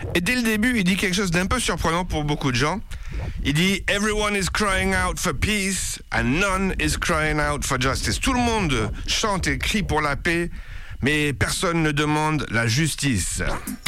Et dès le début, il dit quelque chose d'un peu surprenant pour beaucoup de gens. Il dit « Everyone is crying out for peace and none is crying out for justice ». Tout le monde chante et crie pour la paix, mais personne ne demande la justice.